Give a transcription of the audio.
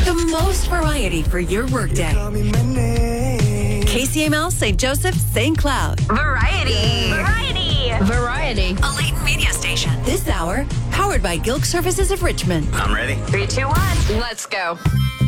The most variety for your workday. KCML, St. Joseph, St. Cloud. Variety. Variety. A Leighton media station. This hour, powered by Gilk Services of Richmond. I'm ready. 3, 2, 1. Let's go.